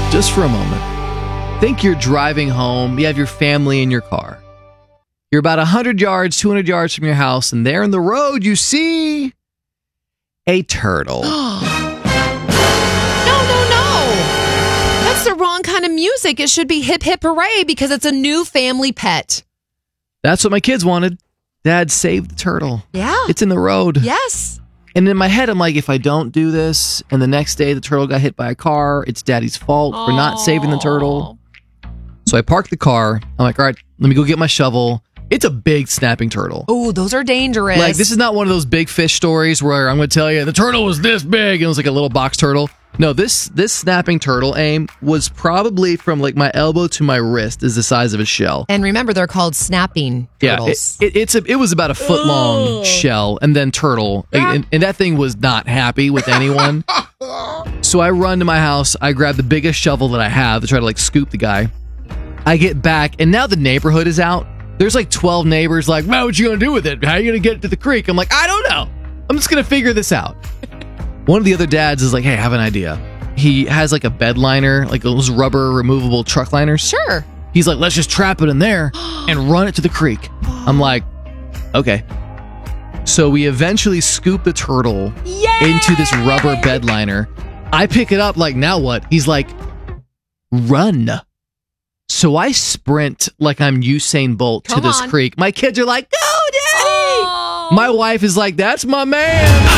Just for a moment. Think you're driving home. You have your family in your car. You're about 100 yards, 200 yards from your house, and there in the road you see a turtle. No. That's the wrong kind of music. It should be hip, hip, hooray because it's a new family pet. That's what my kids wanted. Dad saved the turtle. Yeah. It's in the road. Yes. And in my head, I'm like, if I don't do this, and the next day the turtle got hit by a car, it's Daddy's fault for not saving the turtle. So I parked the car. I'm like, all right, let me go get my shovel. It's a big snapping turtle. Oh, those are dangerous. Like, this is not one of those big fish stories where I'm going to tell you the turtle was this big and it was like a little box turtle. No, this snapping turtle, Aim, was probably from like my elbow to my wrist is the size of a shell. And remember, they're called snapping turtles. Yeah, it was about a foot long shell and then turtle. And that thing was not happy with anyone. So I run to my house. I grab the biggest shovel that I have to try to like scoop the guy. I get back and now the neighborhood is out. There's like 12 neighbors like, well, what you going to do with it? How are you going to get it to the creek? I'm like, I don't know. I'm just going to figure this out. One of the other dads is like, hey, I have an idea. He has like a bed liner, like those rubber removable truck liners. Sure. He's like, let's just trap it in there and run it to the creek. I'm like, okay. So we eventually scoop the turtle into this rubber bed liner. I pick it up like, now what? He's like, run. So I sprint like I'm Usain Bolt to this creek. My kids are like, go, Daddy! My wife is like, that's my man.